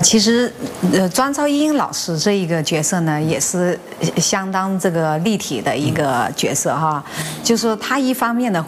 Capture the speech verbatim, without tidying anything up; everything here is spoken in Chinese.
其实，呃，庄超英老师这一个角色呢，也是相当这个立体的一个角色哈。就是说，他一方面呢